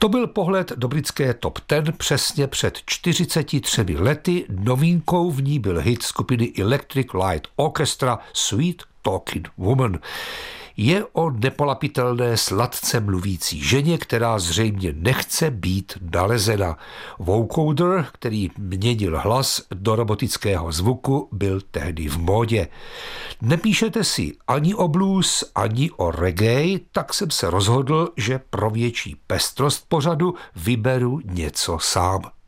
To byl pohled do britské top 10 přesně před 43 lety. Novinkou v ní byl hit skupiny Electric Light Orchestra Sweet Talking Woman. Je o nepolapitelné sladce mluvící ženě, která zřejmě nechce být nalezena. Vocoder, který měnil hlas do robotického zvuku, byl tehdy v módě. Nepíšete si ani o blues, ani o reggae, tak jsem se rozhodl, že pro větší pestrost pořadu vyberu něco sám.